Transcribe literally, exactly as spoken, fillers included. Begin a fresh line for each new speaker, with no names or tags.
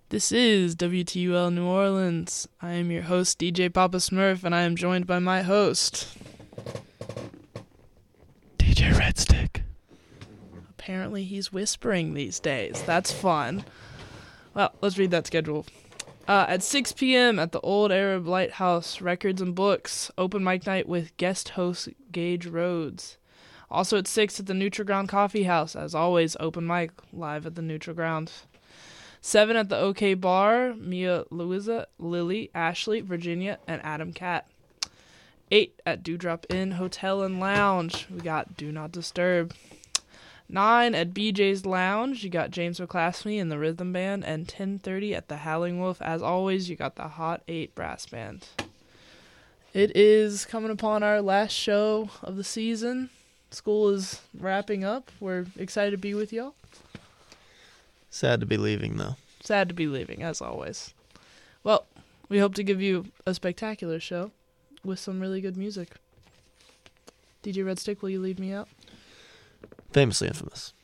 This is W T U L New Orleans. I am your host, D J Papa Smurf, and I am joined by my host,
D J Redstick.
Apparently he's whispering these days. That's fun. Well, let's read that schedule. Uh, at six p.m. at the Old Arab Lighthouse, Records and Books, open mic night with guest host Gage Rhodes. Also at six at the Neutral Ground Coffee House, as always, open mic live at the Neutral Ground. seven at the OK Bar, Mia, Louisa, Lily, Ashley, Virginia, and Adam Cat. eight at Dewdrop Inn Hotel and Lounge, we got Do Not Disturb. nine at B J's Lounge, you got James McClaskey and the Rhythm Band. And ten thirty at the Howling Wolf, as always, you got the Hot eight Brass Band. It is coming upon our last show of the season. School is wrapping up. We're excited to be with y'all.
Sad to be leaving, though.
Sad to be leaving, as always. Well, we hope to give you a spectacular show with some really good music. D J Redstick, will you lead me out?
Famously infamous.